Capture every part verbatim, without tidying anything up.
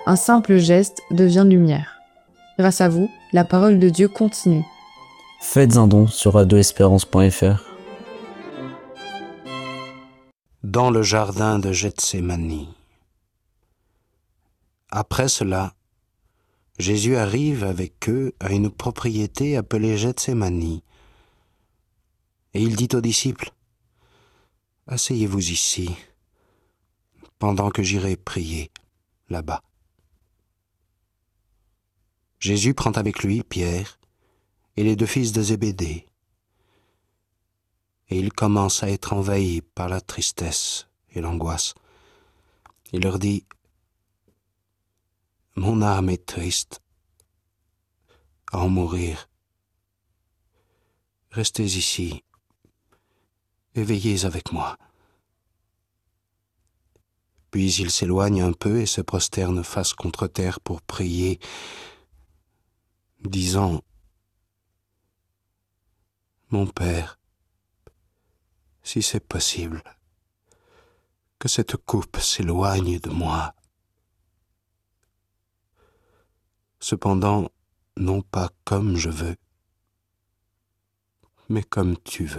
un simple geste devient lumière. Grâce à vous, la parole de Dieu continue. Faites un don sur radio espérance point f r. Dans le jardin de Gethsémani. Après cela, Jésus arrive avec eux à une propriété appelée Gethsémani. Et il dit aux disciples, « Asseyez-vous ici, pendant que j'irai prier là-bas. » Jésus prend avec lui Pierre et les deux fils de Zébédée, et il commence à être envahi par la tristesse et l'angoisse. Il leur dit, « Mon âme est triste à en mourir. Restez ici et veillez avec moi. » Puis il s'éloigne un peu et se prosterne face contre terre pour prier, disant, « Mon Père, si c'est possible, que cette coupe s'éloigne de moi. Cependant, non pas comme je veux, mais comme tu veux. »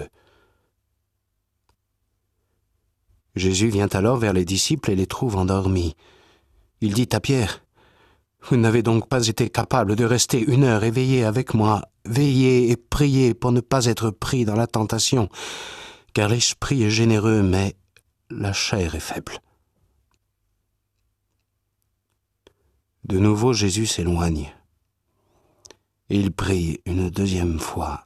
Jésus vient alors vers les disciples et les trouve endormis. Il dit à Pierre, « Vous n'avez donc pas été capable de rester une heure éveillé avec moi. Veillez et priez pour ne pas être pris dans la tentation, car l'esprit est généreux, mais la chair est faible. » De nouveau, Jésus s'éloigne. Et il prie une deuxième fois.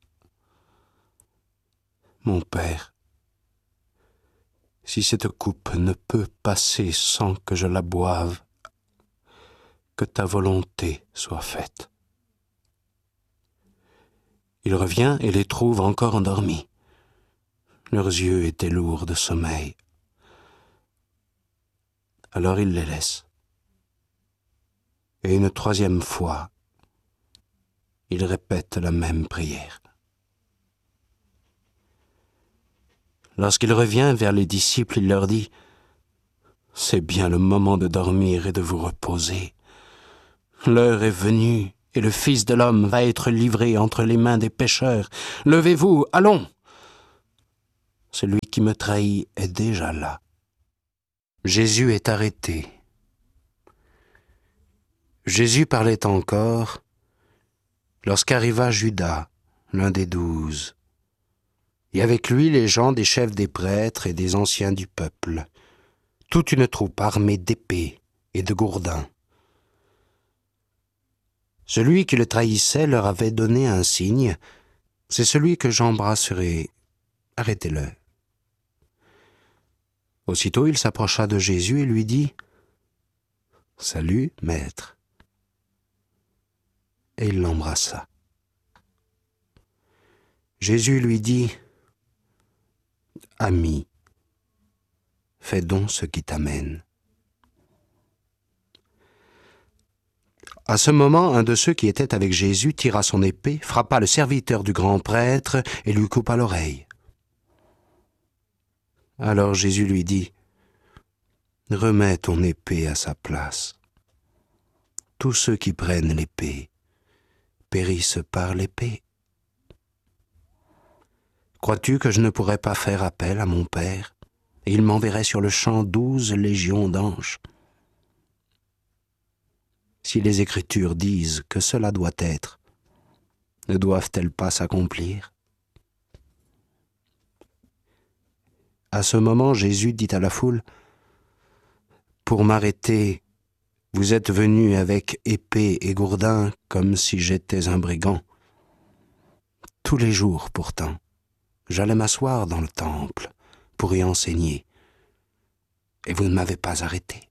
« Mon Père, si cette coupe ne peut passer sans que je la boive, que ta volonté soit faite. » Il revient et les trouve encore endormis. Leurs yeux étaient lourds de sommeil. Alors il les laisse. Et une troisième fois, il répète la même prière. Lorsqu'il revient vers les disciples, il leur dit, « C'est bien le moment de dormir et de vous reposer. L'heure est venue et le Fils de l'homme va être livré entre les mains des pécheurs. Levez-vous, allons! Celui qui me trahit est déjà là. » Jésus est arrêté. Jésus parlait encore lorsqu'arriva Judas, l'un des douze, et avec lui les gens des chefs des prêtres et des anciens du peuple, toute une troupe armée d'épées et de gourdins. Celui qui le trahissait leur avait donné un signe, « C'est celui que j'embrasserai, arrêtez-le. » Aussitôt il s'approcha de Jésus et lui dit, « Salut, maître. » Et il l'embrassa. Jésus lui dit, « Ami, fais donc ce qui t'amène. » À ce moment, un de ceux qui étaient avec Jésus tira son épée, frappa le serviteur du grand prêtre et lui coupa l'oreille. Alors Jésus lui dit, « Remets ton épée à sa place. Tous ceux qui prennent l'épée périssent par l'épée. Crois-tu que je ne pourrais pas faire appel à mon Père, et il m'enverrait sur le champ douze légions d'anges? Si les Écritures disent que cela doit être, ne doivent-elles pas s'accomplir? » À ce moment, Jésus dit à la foule, « Pour m'arrêter, vous êtes venus avec épée et gourdin comme si j'étais un brigand. Tous les jours, pourtant, j'allais m'asseoir dans le temple pour y enseigner, et vous ne m'avez pas arrêté.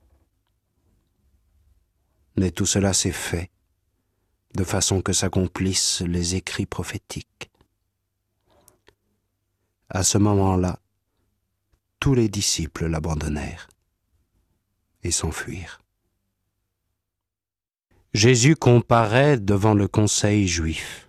Mais tout cela s'est fait de façon que s'accomplissent les écrits prophétiques. » À ce moment-là, tous les disciples l'abandonnèrent et s'enfuirent. Jésus comparaît devant le conseil juif.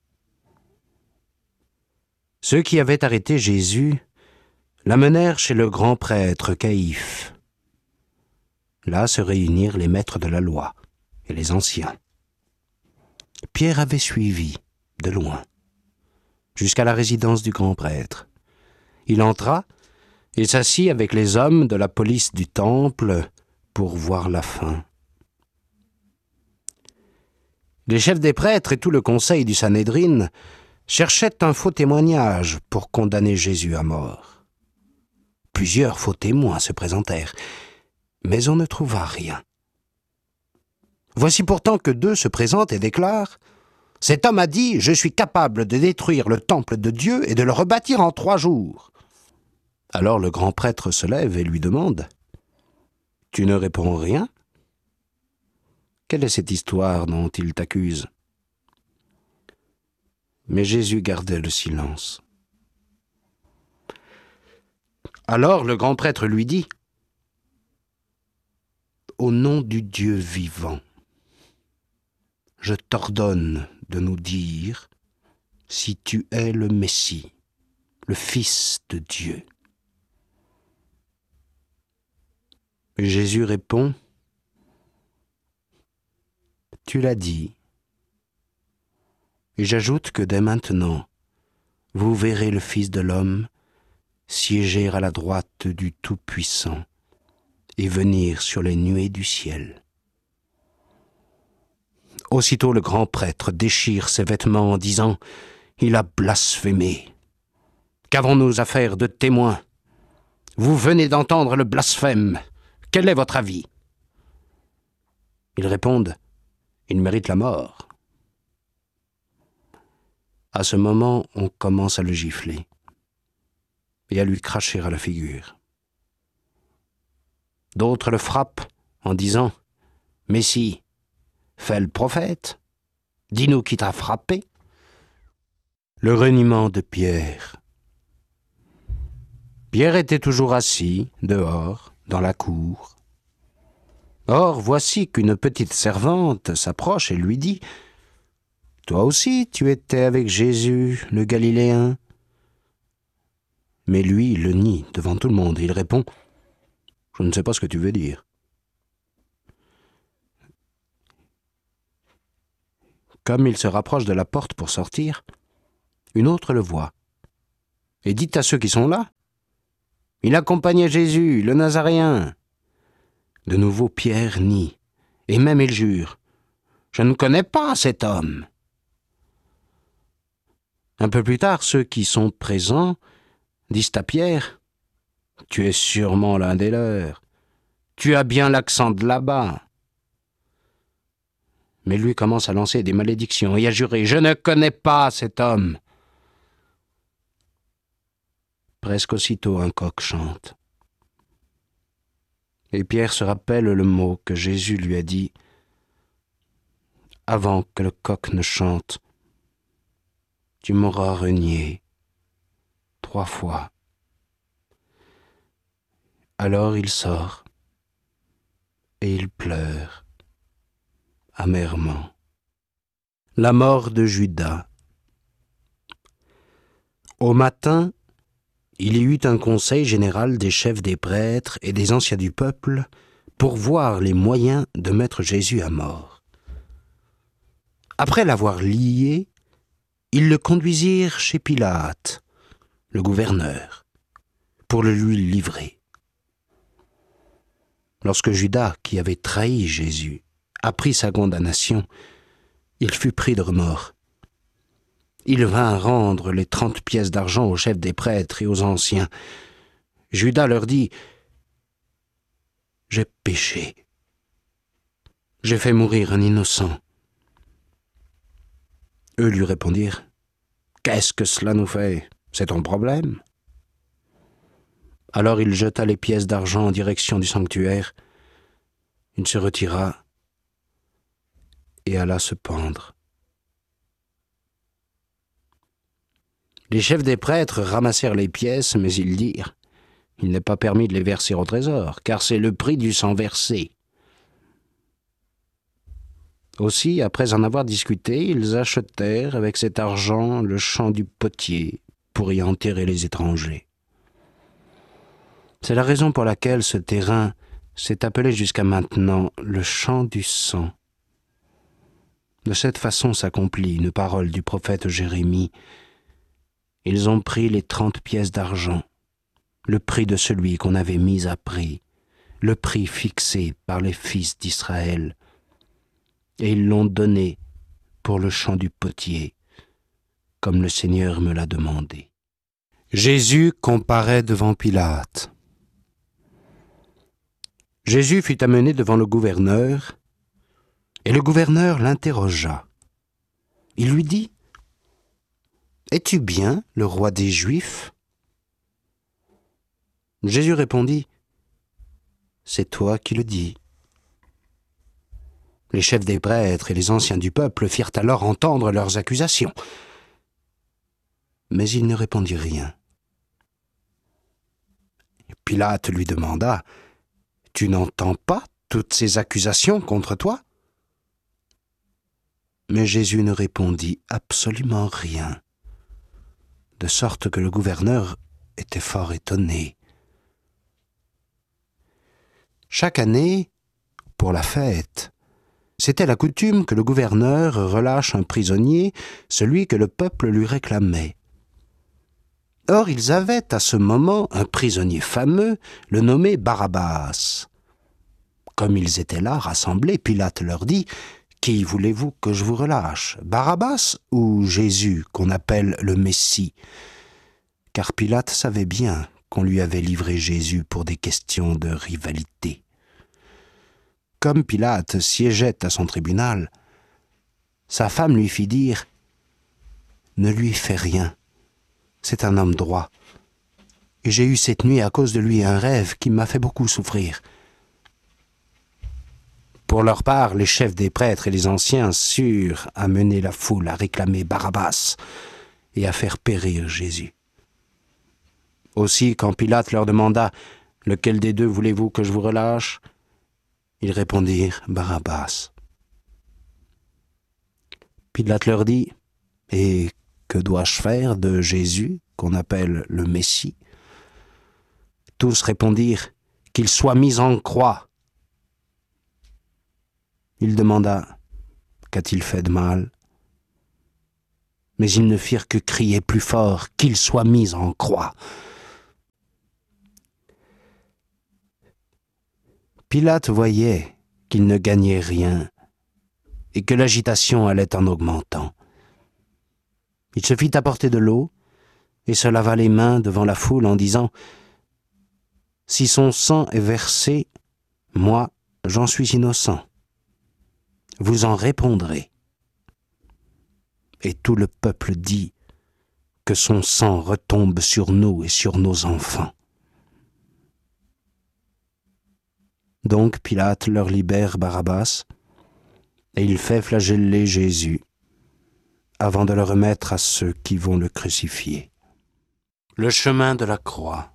Ceux qui avaient arrêté Jésus l'amenèrent chez le grand prêtre Caïphe. Là se réunirent les maîtres de la loi et les anciens. Pierre avait suivi, de loin, jusqu'à la résidence du grand prêtre. Il entra et s'assit avec les hommes de la police du temple pour voir la fin. Les chefs des prêtres et tout le conseil du Sanhédrin cherchaient un faux témoignage pour condamner Jésus à mort. Plusieurs faux témoins se présentèrent, mais on ne trouva rien. Voici pourtant que deux se présentent et déclarent « Cet homme a dit, je suis capable de détruire le temple de Dieu et de le rebâtir en trois jours. » Alors le grand prêtre se lève et lui demande « Tu ne réponds rien ? Quelle est cette histoire dont il t'accuse ?» Mais Jésus gardait le silence. Alors le grand prêtre lui dit « Au nom du Dieu vivant, je t'ordonne de nous dire si tu es le Messie, le Fils de Dieu. » Et Jésus répond « Tu l'as dit, et j'ajoute que dès maintenant, vous verrez le Fils de l'homme siéger à la droite du Tout-Puissant et venir sur les nuées du ciel. » Aussitôt le grand prêtre déchire ses vêtements en disant « Il a blasphémé. Qu'avons-nous à faire de témoins? Vous venez d'entendre le blasphème. Quel est votre avis ?» Ils répondent « Il mérite la mort. » À ce moment, on commence à le gifler et à lui cracher à la figure. D'autres le frappent en disant « Messie, fais le prophète, dis-nous qui t'a frappé. » Le reniement de Pierre. Pierre était toujours assis, dehors, dans la cour. Or, voici qu'une petite servante s'approche et lui dit « Toi aussi, tu étais avec Jésus, le Galiléen. » Mais lui, il le nie devant tout le monde. Il répond « Je ne sais pas ce que tu veux dire. » Comme il se rapproche de la porte pour sortir, une autre le voit et dit à ceux qui sont là « Il accompagnait Jésus, le Nazaréen. » De nouveau Pierre nie, et même il jure « Je ne connais pas cet homme. » Un peu plus tard, ceux qui sont présents disent à Pierre « Tu es sûrement l'un des leurs. Tu as bien l'accent de là-bas. » Mais lui commence à lancer des malédictions et à jurer « Je ne connais pas cet homme. » Presque aussitôt, un coq chante. Et Pierre se rappelle le mot que Jésus lui a dit « Avant que le coq ne chante, tu m'auras renié trois fois. » Alors il sort et il pleure amèrement. La mort de Judas. Au matin, il y eut un conseil général des chefs des prêtres et des anciens du peuple pour voir les moyens de mettre Jésus à mort. Après l'avoir lié, ils le conduisirent chez Pilate, le gouverneur, pour le lui livrer. Lorsque Judas, qui avait trahi Jésus, apprit sa condamnation, il fut pris de remords. Il vint rendre les trente pièces d'argent aux chefs des prêtres et aux anciens. Judas leur dit « J'ai péché. J'ai fait mourir un innocent. » Eux lui répondirent « Qu'est-ce que cela nous fait? C'est ton problème. » Alors il jeta les pièces d'argent en direction du sanctuaire. Il se retira et alla se pendre. Les chefs des prêtres ramassèrent les pièces, mais ils dirent « Il n'est pas permis de les verser au trésor, car c'est le prix du sang versé. » Aussi, après en avoir discuté, ils achetèrent avec cet argent le champ du potier pour y enterrer les étrangers. C'est la raison pour laquelle ce terrain s'est appelé jusqu'à maintenant le chant du sang. De cette façon s'accomplit une parole du prophète Jérémie. Ils ont pris les trente pièces d'argent, le prix de celui qu'on avait mis à prix, le prix fixé par les fils d'Israël, et ils l'ont donné pour le champ du potier, comme le Seigneur me l'a demandé. Jésus comparaît devant Pilate. Jésus fut amené devant le gouverneur, et le gouverneur l'interrogea. Il lui dit, « Es-tu bien le roi des Juifs ?» Jésus répondit, « C'est toi qui le dis. » Les chefs des prêtres et les anciens du peuple firent alors entendre leurs accusations. Mais il ne répondit rien. Pilate lui demanda, « Tu n'entends pas toutes ces accusations contre toi ?» Mais Jésus ne répondit absolument rien, de sorte que le gouverneur était fort étonné. Chaque année, pour la fête, c'était la coutume que le gouverneur relâche un prisonnier, celui que le peuple lui réclamait. Or, ils avaient à ce moment un prisonnier fameux, le nommé Barabbas. Comme ils étaient là, rassemblés, Pilate leur dit, « Qui voulez-vous que je vous relâche, Barabbas ou Jésus, qu'on appelle le Messie ?» Car Pilate savait bien qu'on lui avait livré Jésus pour des questions de rivalité. Comme Pilate siégeait à son tribunal, sa femme lui fit dire « Ne lui fais rien, c'est un homme droit, et j'ai eu cette nuit à cause de lui un rêve qui m'a fait beaucoup souffrir. » Pour leur part, les chefs des prêtres et les anciens surent amener la foule à réclamer Barabbas et à faire périr Jésus. Aussi, quand Pilate leur demanda « Lequel des deux voulez-vous que je vous relâche ?» Ils répondirent « Barabbas ». Pilate leur dit « Et que dois-je faire de Jésus, qu'on appelle le Messie ?» Tous répondirent « Qu'il soit mis en croix ». Il demanda « Qu'a-t-il fait de mal ?» Mais ils ne firent que crier plus fort « Qu'il soit mis en croix !» Pilate voyait qu'il ne gagnait rien et que l'agitation allait en augmentant. Il se fit apporter de l'eau et se lava les mains devant la foule en disant « Si son sang est versé, moi, j'en suis innocent. Vous en répondrez. » Et tout le peuple dit que son sang retombe sur nous et sur nos enfants. Donc Pilate leur libère Barabbas, et il fait flageller Jésus, avant de le remettre à ceux qui vont le crucifier. Le chemin de la croix.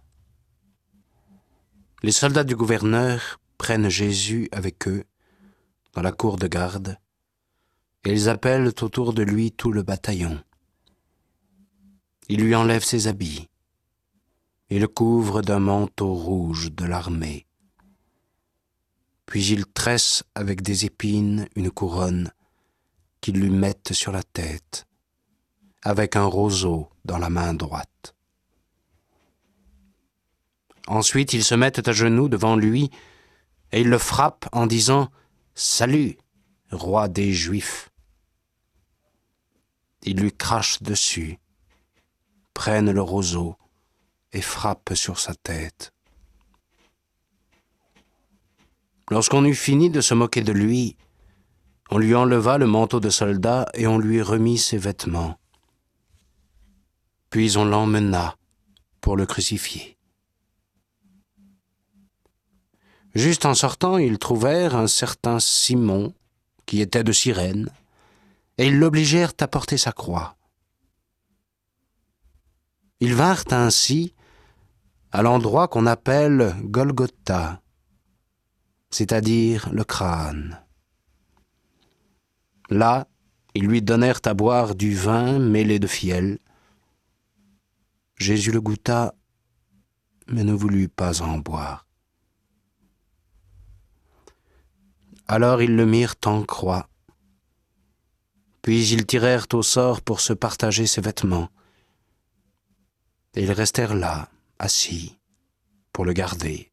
Les soldats du gouverneur prennent Jésus avec eux dans la cour de garde, et ils appellent autour de lui tout le bataillon. Ils lui enlèvent ses habits et le couvrent d'un manteau rouge de l'armée. Puis ils tressent avec des épines une couronne qu'ils lui mettent sur la tête, avec un roseau dans la main droite. Ensuite, ils se mettent à genoux devant lui et ils le frappent en disant « Salut, roi des Juifs !» Ils lui crachent dessus, prennent le roseau et frappent sur sa tête. Lorsqu'on eut fini de se moquer de lui, on lui enleva le manteau de soldat et on lui remit ses vêtements. Puis on l'emmena pour le crucifier. Juste en sortant, ils trouvèrent un certain Simon, qui était de Cyrène, et ils l'obligèrent à porter sa croix. Ils vinrent ainsi à l'endroit qu'on appelle Golgotha, c'est-à-dire le crâne. Là, ils lui donnèrent à boire du vin mêlé de fiel. Jésus le goûta, mais ne voulut pas en boire. Alors ils le mirent en croix. Puis ils tirèrent au sort pour se partager ses vêtements. Et ils restèrent là, assis, pour le garder.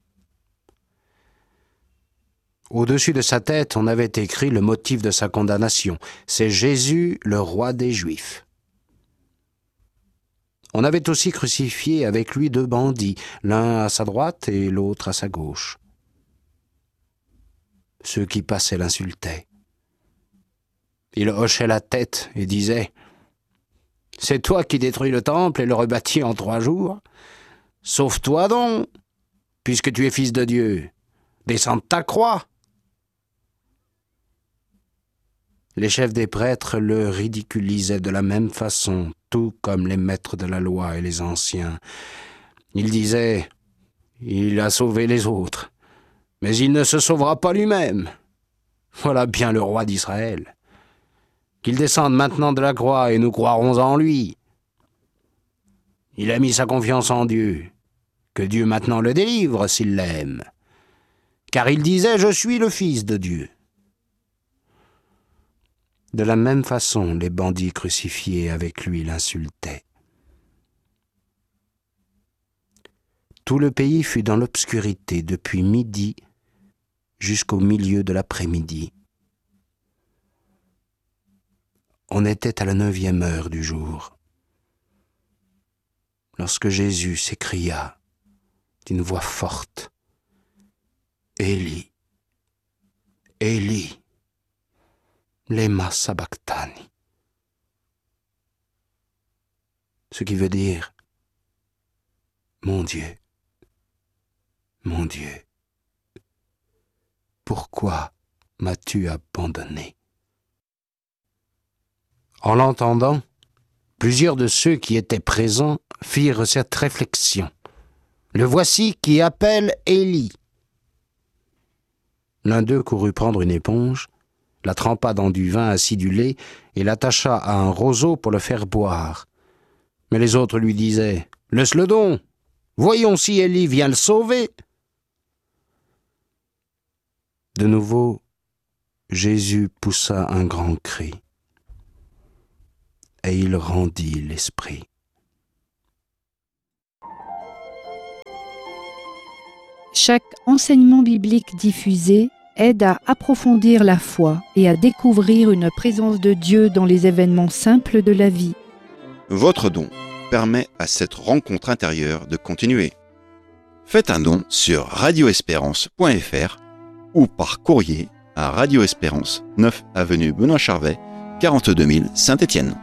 Au-dessus de sa tête, on avait écrit le motif de sa condamnation. C'est Jésus, le roi des Juifs. On avait aussi crucifié avec lui deux bandits, l'un à sa droite et l'autre à sa gauche. Ceux qui passaient l'insultaient. Il hochait la tête et disait « C'est toi qui détruis le temple et le rebâtis en trois jours. Sauve-toi donc, puisque tu es fils de Dieu. Descends de ta croix. » Les chefs des prêtres le ridiculisaient de la même façon, tout comme les maîtres de la loi et les anciens. Ils disaient « Il a sauvé les autres, mais il ne se sauvera pas lui-même. Voilà bien le roi d'Israël. Qu'il descende maintenant de la croix et nous croirons en lui. Il a mis sa confiance en Dieu. Que Dieu maintenant le délivre s'il l'aime. Car il disait « Je suis le Fils de Dieu ». De la même façon, les bandits crucifiés avec lui l'insultaient. Tout le pays fut dans l'obscurité depuis midi jusqu'au milieu de l'après-midi. On était à la neuvième heure du jour, lorsque Jésus s'écria d'une voix forte « Élie, Élie, lema sabachthani », ce qui veut dire « Mon Dieu, mon Dieu, pourquoi m'as-tu abandonné ?» En l'entendant, plusieurs de ceux qui étaient présents firent cette réflexion. « Le voici qui appelle Élie. » L'un d'eux courut prendre une éponge, la trempa dans du vin acidulé et l'attacha à un roseau pour le faire boire. Mais les autres lui disaient « Laisse-le donc, voyons si Élie vient le sauver. » De nouveau, Jésus poussa un grand cri et il rendit l'esprit. Chaque enseignement biblique diffusé aide à approfondir la foi et à découvrir une présence de Dieu dans les événements simples de la vie. Votre don permet à cette rencontre intérieure de continuer. Faites un don sur radio espérance point f r ou par courrier à Radio Espérance, neuf avenue Benoît Charvet, quarante-deux mille Saint-Étienne.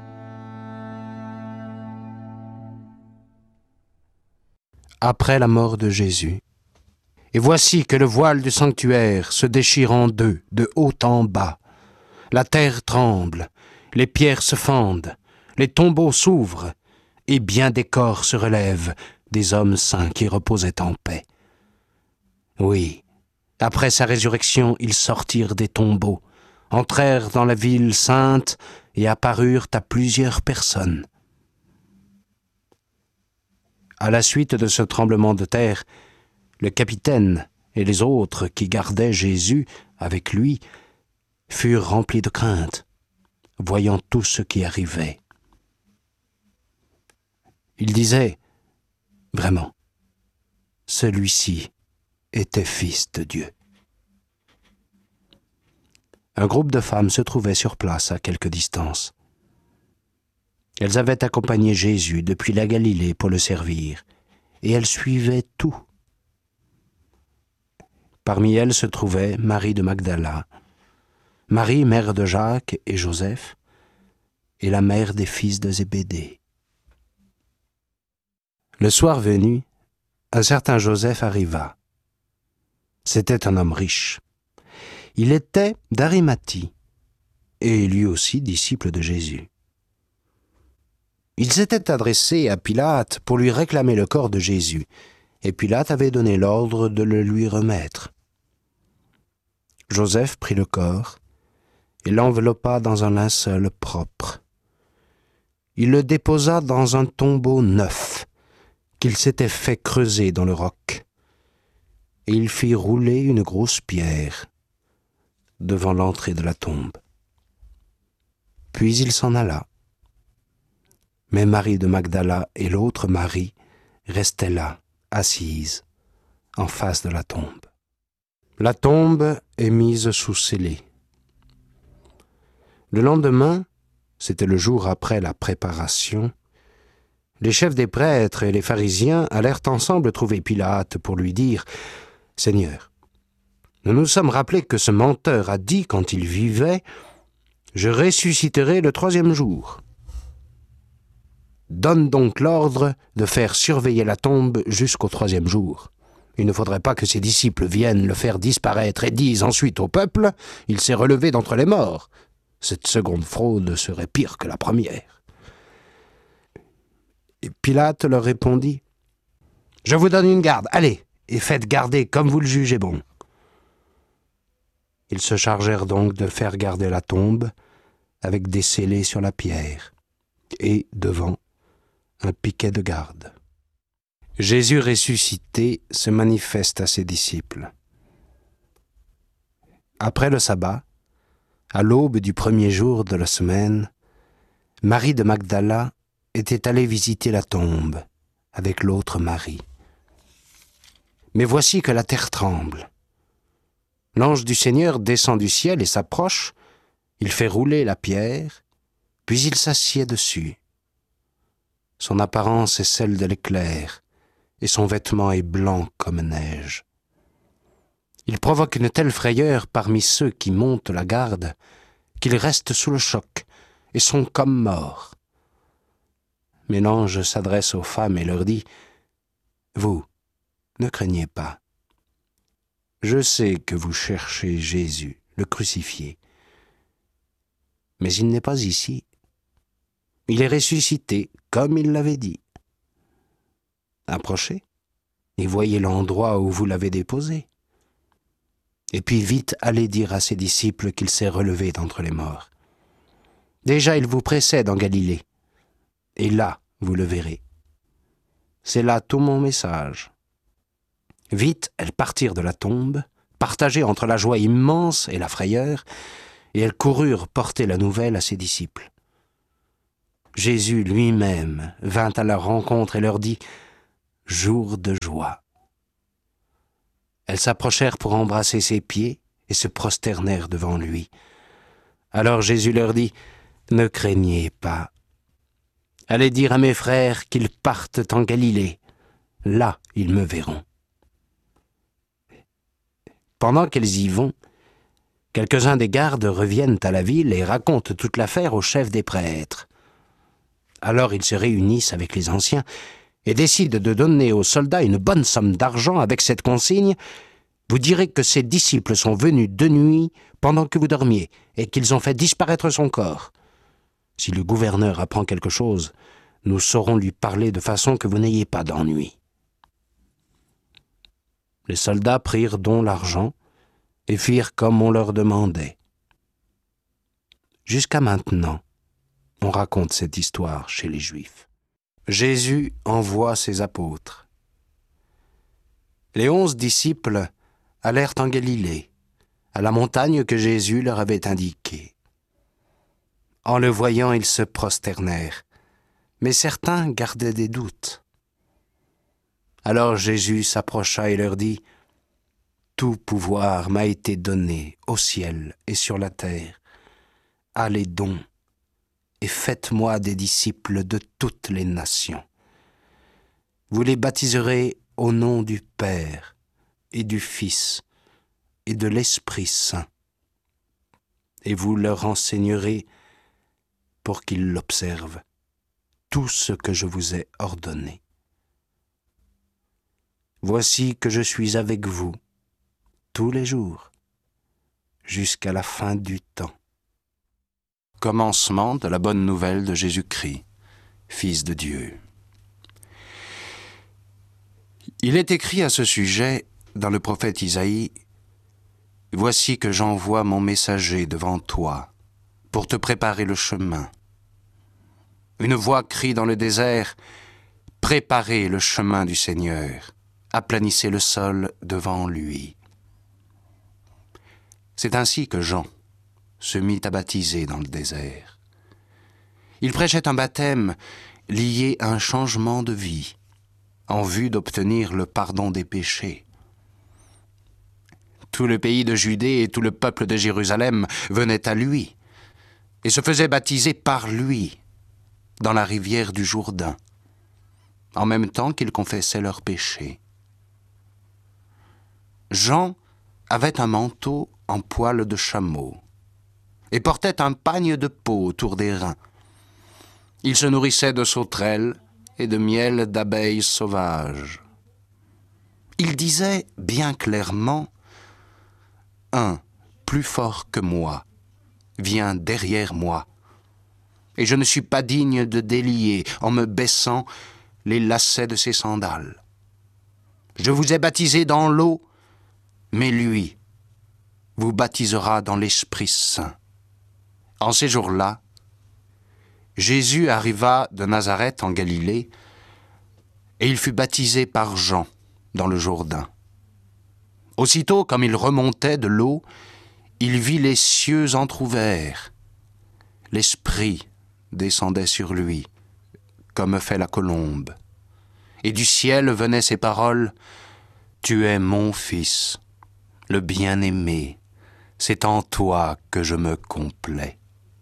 Après la mort de Jésus, et voici que le voile du sanctuaire se déchire en deux, de haut en bas. La terre tremble, les pierres se fendent, les tombeaux s'ouvrent, et bien des corps se relèvent, des hommes saints qui reposaient en paix. Oui, après sa résurrection, ils sortirent des tombeaux, entrèrent dans la ville sainte et apparurent à plusieurs personnes. À la suite de ce tremblement de terre, le capitaine et les autres qui gardaient Jésus avec lui furent remplis de crainte, voyant tout ce qui arrivait. Ils disaient, « Vraiment, celui-ci était fils de Dieu. » Un groupe de femmes se trouvait sur place à quelque distance. Elles avaient accompagné Jésus depuis la Galilée pour le servir, et elles suivaient tout. Parmi elles se trouvait Marie de Magdala, Marie, mère de Jacques et Joseph, et la mère des fils de Zébédée. Le soir venu, un certain Joseph arriva. C'était un homme riche. Il était d'Arimathie, et lui aussi disciple de Jésus. Il s'était adressé à Pilate pour lui réclamer le corps de Jésus, et Pilate avait donné l'ordre de le lui remettre. Joseph prit le corps et l'enveloppa dans un linceul propre. Il le déposa dans un tombeau neuf qu'il s'était fait creuser dans le roc, et il fit rouler une grosse pierre, devant l'entrée de la tombe. Puis il s'en alla. Mais Marie de Magdala et l'autre Marie restaient là, assises, en face de la tombe. La tombe est mise sous scellé. Le lendemain, c'était le jour après la préparation, les chefs des prêtres et les pharisiens allèrent ensemble trouver Pilate pour lui dire « Seigneur, nous nous sommes rappelés que ce menteur a dit quand il vivait « Je ressusciterai le troisième jour ». Donne donc l'ordre de faire surveiller la tombe jusqu'au troisième jour. Il ne faudrait pas que ses disciples viennent le faire disparaître et disent ensuite au peuple « Il s'est relevé d'entre les morts ». Cette seconde fraude serait pire que la première. Et Pilate leur répondit « Je vous donne une garde, allez, et faites garder comme vous le jugez bon. » Ils se chargèrent donc de faire garder la tombe avec des scellés sur la pierre et, devant, un piquet de garde. Jésus ressuscité se manifeste à ses disciples. Après le sabbat, à l'aube du premier jour de la semaine, Marie de Magdala était allée visiter la tombe avec l'autre Marie. Mais voici que la terre tremble. L'ange du Seigneur descend du ciel et s'approche, il fait rouler la pierre, puis il s'assied dessus. Son apparence est celle de l'éclair, et son vêtement est blanc comme neige. Il provoque une telle frayeur parmi ceux qui montent la garde qu'ils restent sous le choc et sont comme morts. Mais l'ange s'adresse aux femmes et leur dit « Vous, ne craignez pas. Je sais que vous cherchez Jésus, le crucifié. Mais il n'est pas ici. Il est ressuscité, comme il l'avait dit. Approchez et voyez l'endroit où vous l'avez déposé. Et puis vite allez dire à ses disciples qu'il s'est relevé d'entre les morts. Déjà il vous précède en Galilée, et là vous le verrez. C'est là tout mon message. » Vite, elles partirent de la tombe, partagées entre la joie immense et la frayeur, et elles coururent porter la nouvelle à ses disciples. Jésus lui-même vint à leur rencontre et leur dit « Jour de joie ». Elles s'approchèrent pour embrasser ses pieds et se prosternèrent devant lui. Alors Jésus leur dit « Ne craignez pas. Allez dire à mes frères qu'ils partent en Galilée. Là, ils me verront. » Pendant qu'elles y vont, quelques-uns des gardes reviennent à la ville et racontent toute l'affaire au chef des prêtres. Alors ils se réunissent avec les anciens et décident de donner aux soldats une bonne somme d'argent avec cette consigne « Vous direz que ses disciples sont venus de nuit pendant que vous dormiez et qu'ils ont fait disparaître son corps. Si le gouverneur apprend quelque chose, nous saurons lui parler de façon que vous n'ayez pas d'ennui. » Les soldats prirent donc l'argent et firent comme on leur demandait. Jusqu'à maintenant, on raconte cette histoire chez les Juifs. Jésus envoie ses apôtres. Les onze disciples allèrent en Galilée, à la montagne que Jésus leur avait indiquée. En le voyant, ils se prosternèrent, mais certains gardaient des doutes. Alors Jésus s'approcha et leur dit « Tout pouvoir m'a été donné au ciel et sur la terre. Allez donc et faites-moi des disciples de toutes les nations. Vous les baptiserez au nom du Père et du Fils et de l'Esprit Saint, et vous leur enseignerez pour qu'ils l'observent tout ce que je vous ai ordonné. Voici que je suis avec vous tous les jours, jusqu'à la fin du temps. » Commencement de la bonne nouvelle de Jésus-Christ, Fils de Dieu. Il est écrit à ce sujet dans le prophète Isaïe « Voici que j'envoie mon messager devant toi pour te préparer le chemin. Une voix crie dans le désert « Préparez le chemin du Seigneur, aplanissez le sol devant lui. » C'est ainsi que Jean se mit à baptiser dans le désert. Il prêchait un baptême lié à un changement de vie, en vue d'obtenir le pardon des péchés. Tout le pays de Judée et tout le peuple de Jérusalem venaient à lui et se faisaient baptiser par lui dans la rivière du Jourdain, en même temps qu'ils confessaient leurs péchés. Jean avait un manteau en poil de chameau et portait un pagne de peau autour des reins. Il se nourrissait de sauterelles et de miel d'abeilles sauvages. Il disait bien clairement « Un, plus fort que moi, vient derrière moi, et je ne suis pas digne de délier, en me baissant, les lacets de ses sandales. Je vous ai baptisé dans l'eau, mais lui vous baptisera dans l'Esprit Saint. » En ces jours-là, Jésus arriva de Nazareth en Galilée, et il fut baptisé par Jean dans le Jourdain. Aussitôt, comme il remontait de l'eau, il vit les cieux entr'ouverts. L'Esprit descendait sur lui, comme fait la colombe. Et du ciel venaient ces paroles : « Tu es mon Fils, le bien-aimé, c'est en toi que je me complais. »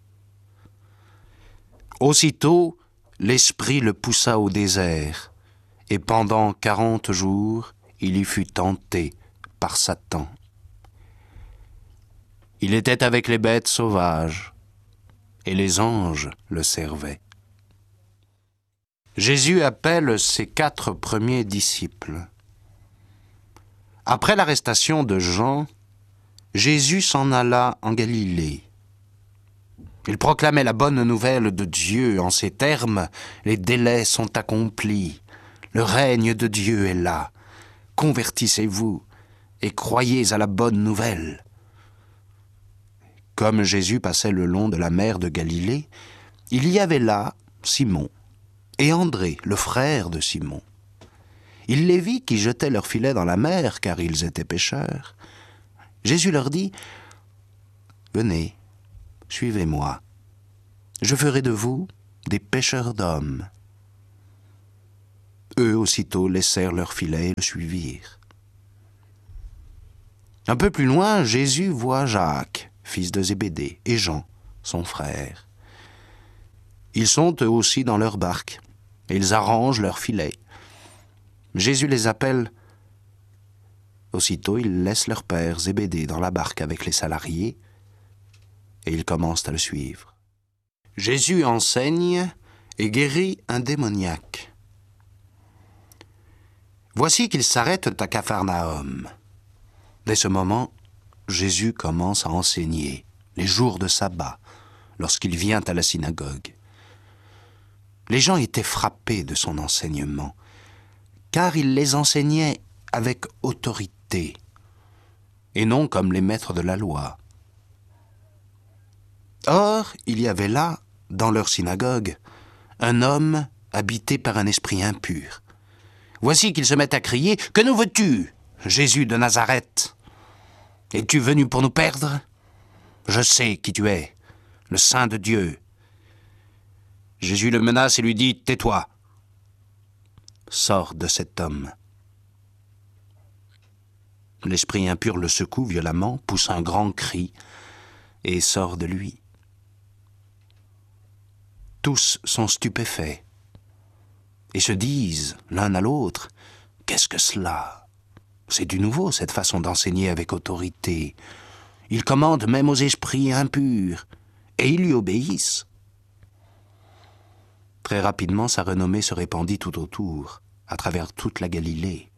Aussitôt, l'Esprit le poussa au désert, et pendant quarante jours, il y fut tenté par Satan. Il était avec les bêtes sauvages, et les anges le servaient. Jésus appelle ses quatre premiers disciples. Après l'arrestation de Jean, Jésus s'en alla en Galilée. Il proclamait la bonne nouvelle de Dieu en ces termes : « Les délais sont accomplis, le règne de Dieu est là, convertissez-vous et croyez à la bonne nouvelle. » Comme Jésus passait le long de la mer de Galilée, il y avait là Simon et André, le frère de Simon. Il les vit qui jetaient leurs filets dans la mer, car ils étaient pêcheurs. Jésus leur dit : « Venez, suivez-moi, je ferai de vous des pêcheurs d'hommes. » Eux aussitôt laissèrent leurs filets et le suivirent. Un peu plus loin, Jésus voit Jacques, fils de Zébédée, et Jean, son frère. Ils sont eux aussi dans leur barque, et ils arrangent leurs filets. Jésus les appelle. Aussitôt, ils laissent leur père Zébédée dans la barque avec les salariés, et ils commencent à le suivre. Jésus enseigne et guérit un démoniaque. Voici qu'ils s'arrêtent à Capharnaüm. Dès ce moment, Jésus commence à enseigner les jours de sabbat, lorsqu'il vient à la synagogue. Les gens étaient frappés de son enseignement, car il les enseignait avec autorité, et non comme les maîtres de la loi. Or, il y avait là, dans leur synagogue, un homme habité par un esprit impur. Voici qu'il se met à crier : « Que nous veux-tu, Jésus de Nazareth ? Es-tu venu pour nous perdre ? Je sais qui tu es, le Saint de Dieu. » Jésus le menace et lui dit : « Tais-toi, sors de cet homme. » L'esprit impur le secoue violemment, pousse un grand cri et sort de lui. Tous sont stupéfaits et se disent l'un à l'autre : « Qu'est-ce que cela ? C'est du nouveau, cette façon d'enseigner avec autorité. Il commande même aux esprits impurs, et ils lui obéissent. » Très rapidement, sa renommée se répandit tout autour, à travers toute la Galilée.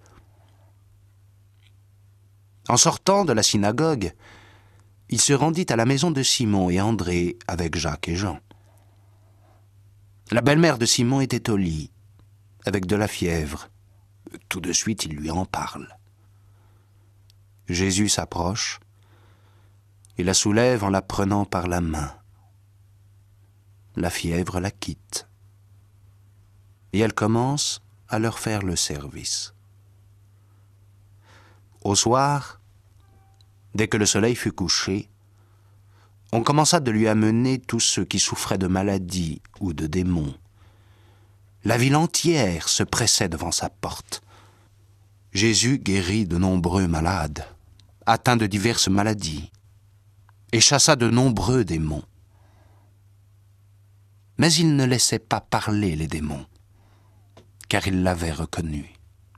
En sortant de la synagogue, il se rendit à la maison de Simon et André avec Jacques et Jean. La belle-mère de Simon était au lit, avec de la fièvre. Tout de suite, il lui en parle. Jésus s'approche et la soulève en la prenant par la main. La fièvre la quitte et elle commence à leur faire le service. Au soir, Dès que le soleil fut couché, on commença de lui amener tous ceux qui souffraient de maladies ou de démons. La ville entière se pressait devant sa porte. Jésus guérit de nombreux malades, atteints de diverses maladies, et chassa de nombreux démons. Mais il ne laissait pas parler les démons, car il l'avait reconnu.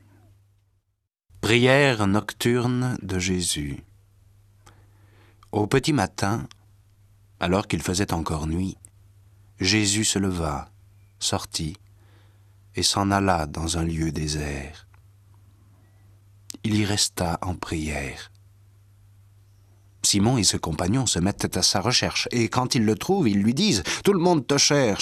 Prière nocturne de Jésus. Au petit matin, alors qu'il faisait encore nuit, Jésus se leva, sortit, et s'en alla dans un lieu désert. Il y resta en prière. Simon et ses compagnons se mettent à sa recherche, et quand ils le trouvent, ils lui disent « Tout le monde te cherche !»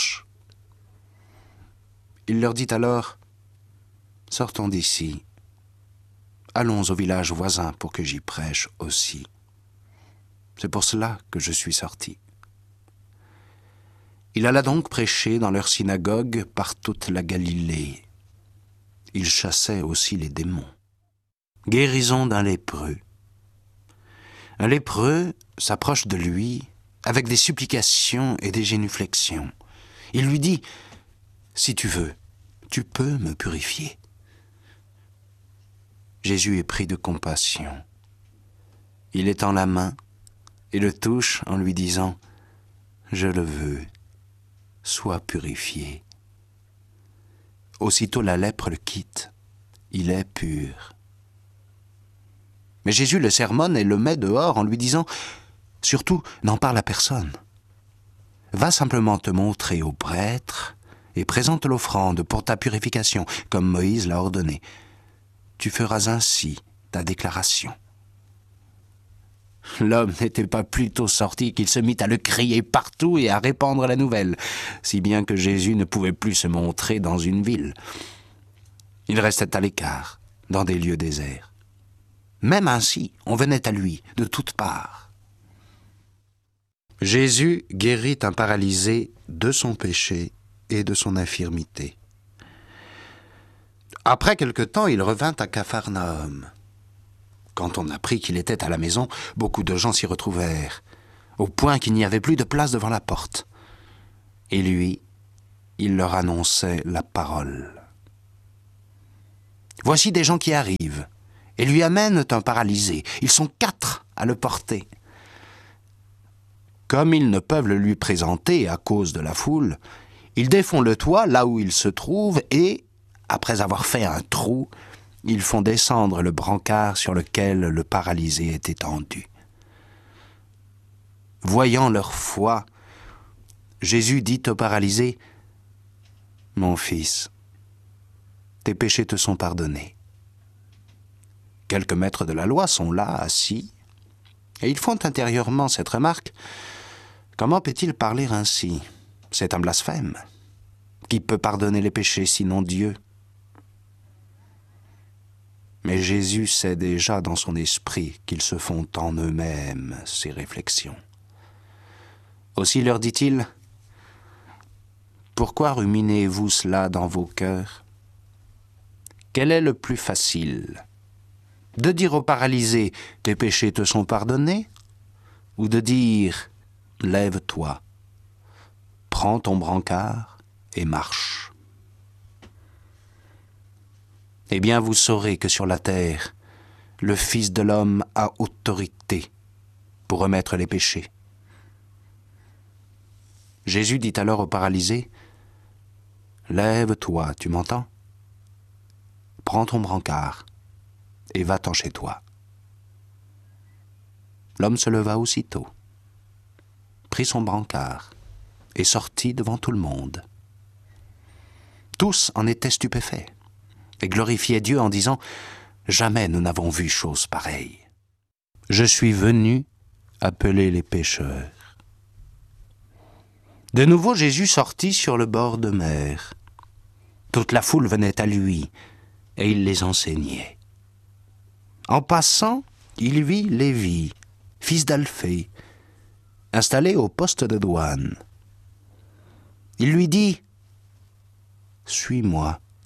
Il leur dit alors « Sortons d'ici, allons au village voisin pour que j'y prêche aussi. C'est pour cela que je suis sorti. » Il alla donc prêcher dans leur synagogue par toute la Galilée. Il chassait aussi les démons. Guérison d'un lépreux. Un lépreux s'approche de lui avec des supplications et des génuflexions. Il lui dit « Si tu veux, tu peux me purifier. » Jésus est pris de compassion. Il étend la main et le touche en lui disant « Je le veux, sois purifié. » Aussitôt la lèpre le quitte, il est pur. Mais Jésus le sermonne et le met dehors en lui disant « Surtout, n'en parle à personne. Va simplement te montrer au prêtre et présente l'offrande pour ta purification, comme Moïse l'a ordonné. Tu feras ainsi ta déclaration. » L'homme n'était pas plus tôt sorti qu'il se mit à le crier partout et à répandre la nouvelle, si bien que Jésus ne pouvait plus se montrer dans une ville. Il restait à l'écart, dans des lieux déserts. Même ainsi, on venait à lui de toutes parts. Jésus guérit un paralysé de son péché et de son infirmité. Après quelque temps, il revint à Capharnaüm. Quand on apprit qu'il était à la maison, beaucoup de gens s'y retrouvèrent, au point qu'il n'y avait plus de place devant la porte. Et lui, il leur annonçait la parole. « Voici des gens qui arrivent, et lui amènent un paralysé. Ils sont quatre à le porter. Comme ils ne peuvent le lui présenter à cause de la foule, ils défont le toit là où il se trouve et, après avoir fait un trou, ils font descendre le brancard sur lequel le paralysé est étendu. Voyant leur foi, Jésus dit au paralysé « Mon fils, tes péchés te sont pardonnés. » Quelques maîtres de la loi sont là, assis, et ils font intérieurement cette remarque « Comment peut-il parler ainsi? C'est un blasphème. Qui peut pardonner les péchés sinon Dieu ?» Mais Jésus sait déjà dans son esprit qu'ils se font en eux-mêmes ces réflexions. Aussi leur dit-il « Pourquoi ruminez-vous cela dans vos cœurs? Quel est le plus facile? De dire au paralysé « Tes péchés te sont pardonnés » ou de dire « Lève-toi, prends ton brancard et marche ». Eh bien, vous saurez que sur la terre, le Fils de l'homme a autorité pour remettre les péchés. Jésus dit alors au paralysé, « Lève-toi, tu m'entends? Prends ton brancard et va-t'en chez toi. » L'homme se leva aussitôt, prit son brancard et sortit devant tout le monde. Tous en étaient stupéfaits et glorifiaient Dieu en disant « Jamais nous n'avons vu chose pareille. Je suis venu appeler les pécheurs. » De nouveau, Jésus sortit sur le bord de mer. Toute la foule venait à lui, et il les enseignait. En passant, il vit Lévi, fils d'Alphée, installé au poste de douane. Il lui dit « Suis-moi. »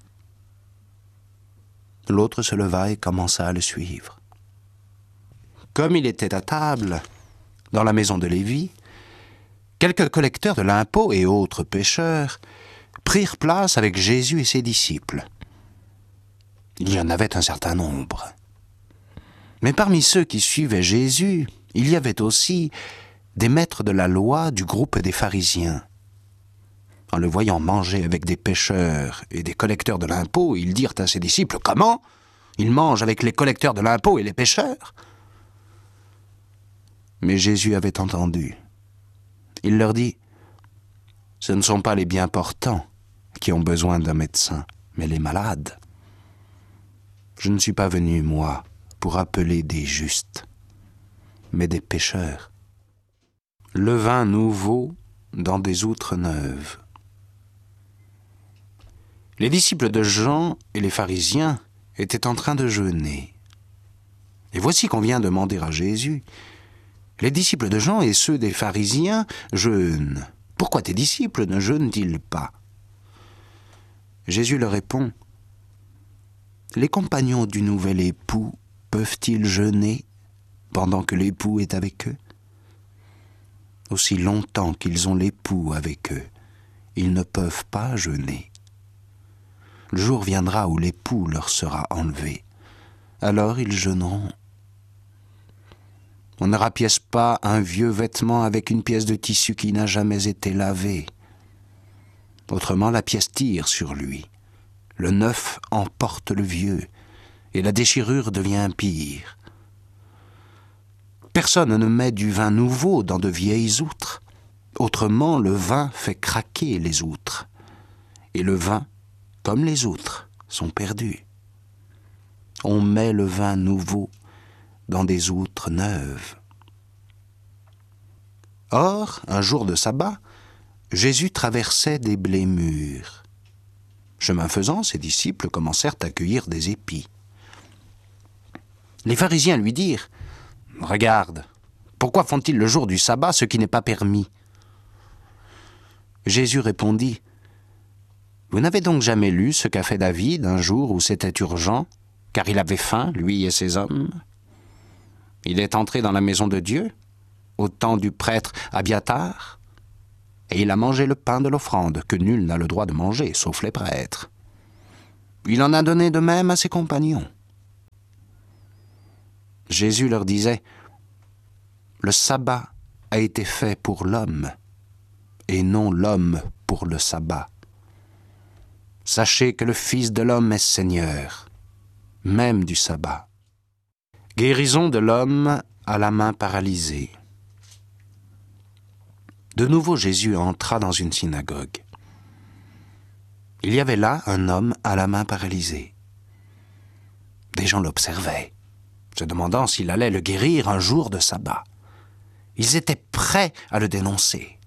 L'autre se leva et commença à le suivre. Comme il était à table, dans la maison de Lévi, quelques collecteurs de l'impôt et autres pécheurs prirent place avec Jésus et ses disciples. Il y en avait un certain nombre. Mais parmi ceux qui suivaient Jésus, il y avait aussi des maîtres de la loi du groupe des pharisiens. En le voyant manger avec des pécheurs et des collecteurs de l'impôt, ils dirent à ses disciples « Comment ? Il mange avec les collecteurs de l'impôt et les pécheurs ?» Mais Jésus avait entendu. Il leur dit « Ce ne sont pas les bien portants qui ont besoin d'un médecin, mais les malades. Je ne suis pas venu, moi, pour appeler des justes, mais des pécheurs. Le vin nouveau dans des outres neuves. » Les disciples de Jean et les pharisiens étaient en train de jeûner. Et voici qu'on vient demander à Jésus « Les disciples de Jean et ceux des pharisiens jeûnent. Pourquoi tes disciples ne jeûnent-ils pas ?» Jésus leur répond « Les compagnons du nouvel époux peuvent-ils jeûner pendant que l'époux est avec eux ? Aussi longtemps qu'ils ont l'époux avec eux, ils ne peuvent pas jeûner. Le jour viendra où l'époux leur sera enlevé. Alors ils jeûneront. On ne rapièce pas un vieux vêtement avec une pièce de tissu qui n'a jamais été lavée. Autrement, la pièce tire sur lui. Le neuf emporte le vieux, et la déchirure devient pire. Personne ne met du vin nouveau dans de vieilles outres. Autrement, le vin fait craquer les outres. Et le vin, comme les outres, sont perdus. On met le vin nouveau dans des outres neuves. Or, un jour de sabbat, Jésus traversait des blés mûrs. Chemin faisant, ses disciples commencèrent à cueillir des épis. Les pharisiens lui dirent « Regarde, pourquoi font-ils le jour du sabbat ce qui n'est pas permis ?» Jésus répondit « Vous n'avez donc jamais lu ce qu'a fait David un jour où c'était urgent, car il avait faim, lui et ses hommes ? Il est entré dans la maison de Dieu, au temps du prêtre Abiatar, et il a mangé le pain de l'offrande, que nul n'a le droit de manger, sauf les prêtres. Il en a donné de même à ses compagnons. » Jésus leur disait « Le sabbat a été fait pour l'homme, et non l'homme pour le sabbat. Sachez que le Fils de l'homme est Seigneur, même du sabbat. » Guérison de l'homme à la main paralysée. De nouveau, Jésus entra dans une synagogue. Il y avait là un homme à la main paralysée. Des gens l'observaient, se demandant s'il allait le guérir un jour de sabbat. Ils étaient prêts à le dénoncer.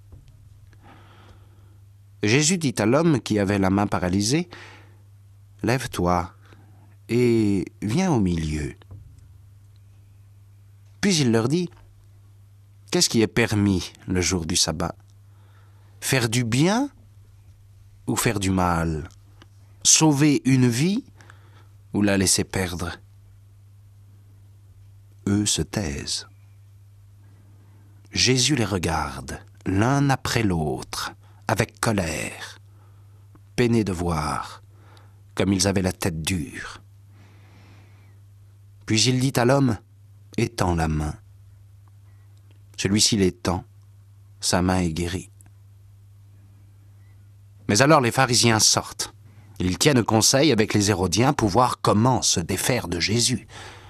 Jésus dit à l'homme qui avait la main paralysée, « Lève-toi et viens au milieu. » Puis il leur dit, « Qu'est-ce qui est permis le jour du sabbat ? Faire du bien ou faire du mal ? Sauver une vie ou la laisser perdre ? » Eux se taisent. Jésus les regarde, l'un après l'autre, avec colère, peinés de voir, comme ils avaient la tête dure. Puis il dit à l'homme, « Étends la main. » Celui-ci l'étend, sa main est guérie. Mais alors les pharisiens sortent. Ils tiennent conseil avec les Hérodiens pour voir comment se défaire de Jésus.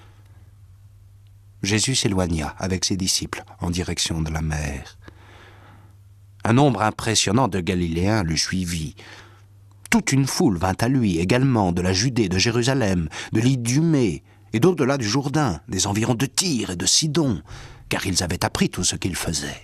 Jésus s'éloigna avec ses disciples en direction de la mer. Un nombre impressionnant de Galiléens le suivit. Toute une foule vint à lui également de la Judée, de Jérusalem, de l'Idumée et d'au-delà du Jourdain, des environs de Tyr et de Sidon, car ils avaient appris tout ce qu'il faisait.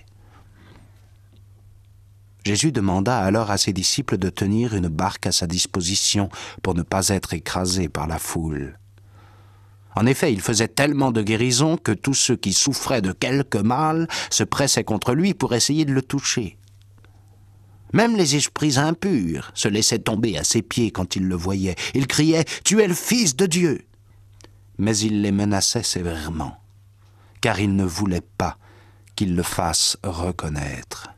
Jésus demanda alors à ses disciples de tenir une barque à sa disposition pour ne pas être écrasés par la foule. En effet, il faisait tellement de guérisons que tous ceux qui souffraient de quelque mal se pressaient contre lui pour essayer de le toucher. Même les esprits impurs se laissaient tomber à ses pieds quand ils le voyaient. Ils criaient « Tu es le Fils de Dieu !» Mais il les menaçait sévèrement. car il ne voulait pas qu'il le fasse reconnaître.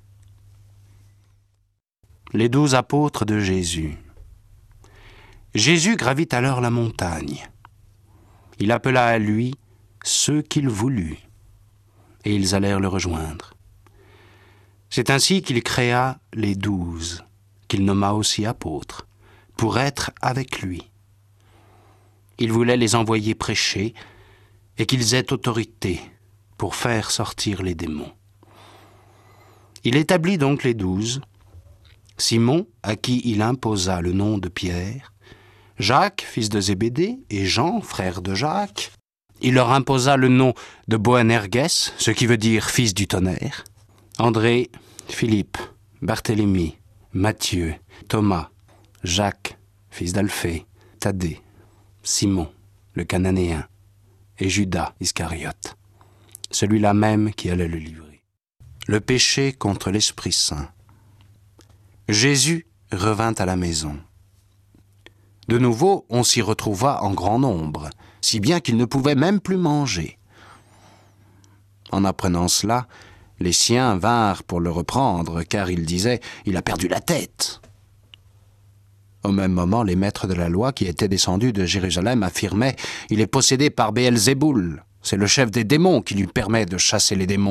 Les douze apôtres de Jésus. Jésus gravit alors la montagne. Il appela à lui ceux qu'il voulut, et ils allèrent le rejoindre. C'est ainsi qu'il créa les douze, qu'il nomma aussi apôtres, pour être avec lui. Il voulait les envoyer prêcher et qu'ils aient autorité pour faire sortir les démons. Il établit donc les douze, Simon, à qui il imposa le nom de Pierre, Jacques, fils de Zébédée, et Jean, frère de Jacques. Il leur imposa le nom de Boanerges, ce qui veut dire fils du tonnerre, André, Philippe, Barthélemy, Matthieu, Thomas, Jacques, fils d'Alphée, Thaddée, Simon, le Cananéen, et Judas Iscariote, celui-là même qui allait le livrer. Le péché contre l'Esprit Saint. Jésus revint à la maison. De nouveau, on s'y retrouva en grand nombre, si bien qu'il ne pouvait même plus manger. En apprenant cela, les siens vinrent pour le reprendre, car ils disaient « Il a perdu la tête ». Au même moment, les maîtres de la loi qui étaient descendus de Jérusalem affirmaient « Il est possédé par Béelzéboul, c'est le chef des démons qui lui permet de chasser les démons ».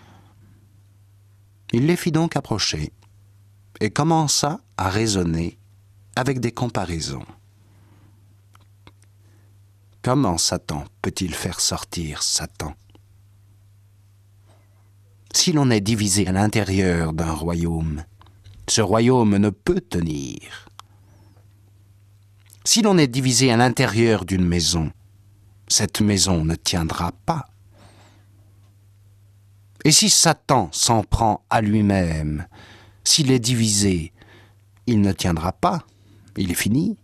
Il les fit donc approcher et commença à raisonner avec des comparaisons. Comment Satan peut-il faire sortir Satan ? Si l'on est divisé à l'intérieur d'un royaume, ce royaume ne peut tenir. Si l'on est divisé à l'intérieur d'une maison, cette maison ne tiendra pas. Et si Satan s'en prend à lui-même, s'il est divisé, il ne tiendra pas, il est fini.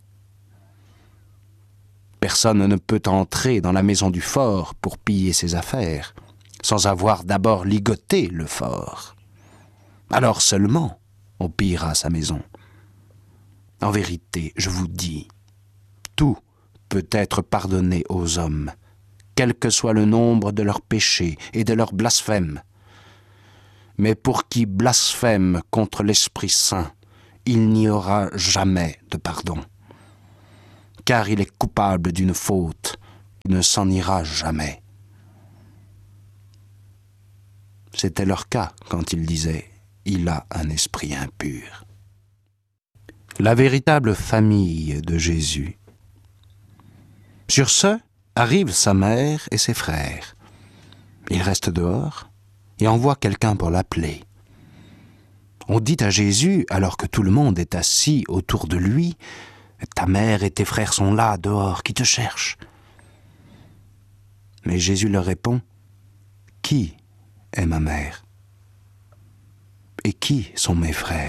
Personne ne peut entrer dans la maison du fort pour piller ses affaires, sans avoir d'abord ligoté le fort. Alors seulement on pillera sa maison. En vérité, je vous dis, tout peut être pardonné aux hommes, quel que soit le nombre de leurs péchés et de leurs blasphèmes. Mais pour qui blasphème contre l'Esprit Saint, il n'y aura jamais de pardon. Car il est coupable d'une faute, il ne s'en ira jamais. C'était leur cas quand ils disaient « Il a un esprit impur ». La véritable famille de Jésus. Sur ce, arrivent sa mère et ses frères. Il reste dehors et envoie quelqu'un pour l'appeler. On dit à Jésus, alors que tout le monde est assis autour de lui, « Ta mère et tes frères sont là, dehors, qui te cherchent. » Mais Jésus leur répond, « Qui est ma mère? Et qui sont mes frères? »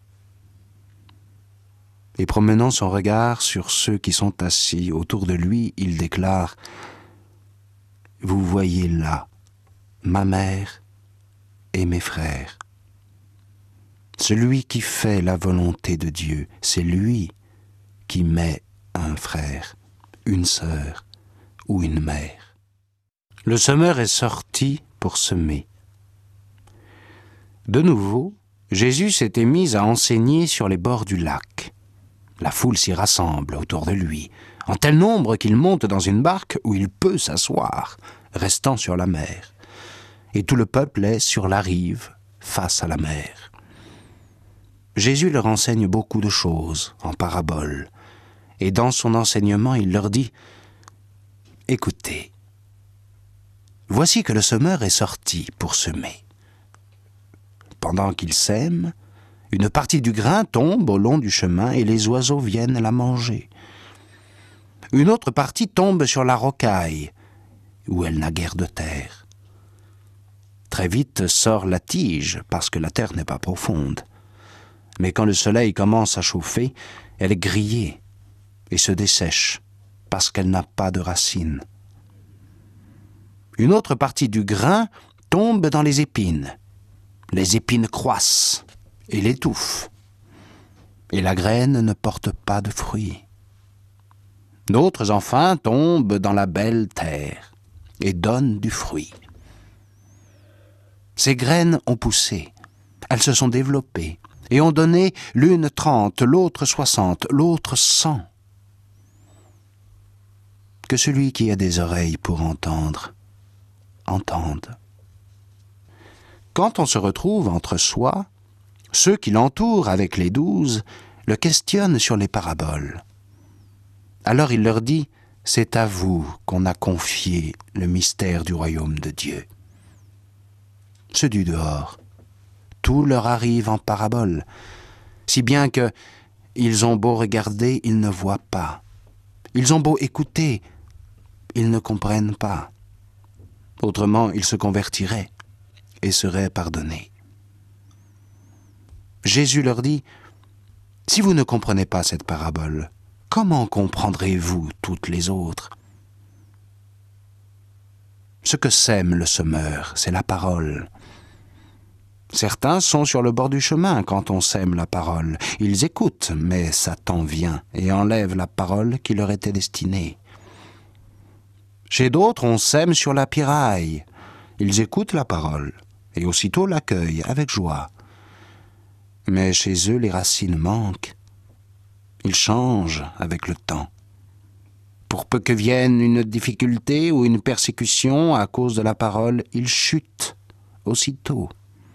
Et promenant son regard sur ceux qui sont assis autour de lui, il déclare, « Vous voyez là ma mère et mes frères. Celui qui fait la volonté de Dieu, c'est lui qui met un frère, une sœur ou une mère. » Le semeur est sorti pour semer. De nouveau, Jésus s'était mis à enseigner sur les bords du lac. La foule s'y rassemble autour de lui, en tel nombre qu'il monte dans une barque où il peut s'asseoir, restant sur la mer. Et tout le peuple est sur la rive, face à la mer. Jésus leur enseigne beaucoup de choses en paraboles, et dans son enseignement, il leur dit « Écoutez, voici que le semeur est sorti pour semer. Pendant qu'il sème, une partie du grain tombe au long du chemin et les oiseaux viennent la manger. Une autre partie tombe sur la rocaille, où elle n'a guère de terre. Très vite sort la tige, parce que la terre n'est pas profonde. Mais quand le soleil commence à chauffer, elle est grillée et se dessèche, parce qu'elle n'a pas de racines. Une autre partie du grain tombe dans les épines. Les épines croissent et l'étouffent, et la graine ne porte pas de fruits. D'autres, enfin, tombent dans la belle terre. et donnent du fruit. Ces graines ont poussé, elles se sont développées et ont donné l'une trente, l'autre soixante, l'autre cent. Que celui qui a des oreilles pour entendre, entende. Quand on se retrouve entre soi, ceux qui l'entourent avec les douze le questionnent sur les paraboles. Alors il leur dit, « C'est à vous qu'on a confié le mystère du royaume de Dieu. » Ceux du dehors, tout leur arrive en parabole, si bien que ils ont beau regarder, ils ne voient pas. Ils ont beau écouter, ils ne comprennent pas. Autrement, ils se convertiraient et seraient pardonnés. Jésus leur dit, « Si vous ne comprenez pas cette parabole, comment comprendrez-vous toutes les autres ? Ce que sème le semeur, c'est la parole. Certains sont sur le bord du chemin quand on sème la parole. Ils écoutent, mais Satan vient et enlève la parole qui leur était destinée. Chez d'autres, on sème sur la piraille. Ils écoutent la parole et aussitôt l'accueillent avec joie. Mais chez eux, les racines manquent. Ils changent avec le temps. Pour peu que vienne une difficulté ou une persécution à cause de la parole, ils chutent aussitôt.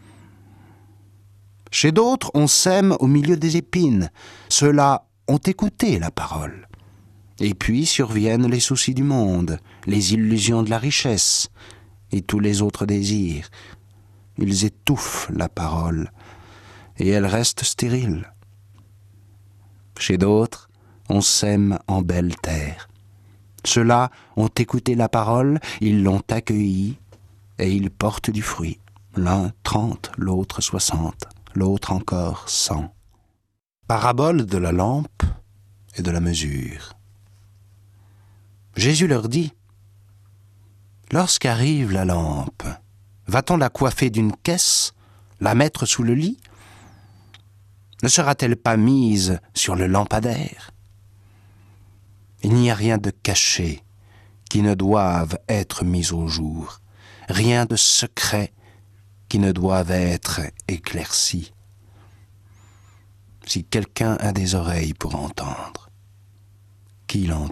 Chez d'autres, on sème au milieu des épines. Ceux-là ont écouté la parole. Et puis surviennent les soucis du monde, les illusions de la richesse et tous les autres désirs. Ils étouffent la parole et elle reste stérile. Chez d'autres, on sème en belle terre. Ceux-là ont écouté la parole, ils l'ont accueillie et ils portent du fruit. L'un trente, l'autre soixante, l'autre encore cent. Parabole de la lampe et de la mesure. Jésus leur dit, « Lorsqu'arrive la lampe, va-t-on la coiffer d'une caisse, la mettre sous le lit ? Ne sera-t-elle pas mise sur le lampadaire ? Il n'y a rien de caché qui ne doive être mis au jour, rien de secret qui ne doive être éclairci. Si quelqu'un a des oreilles pour entendre, qu'il entende. »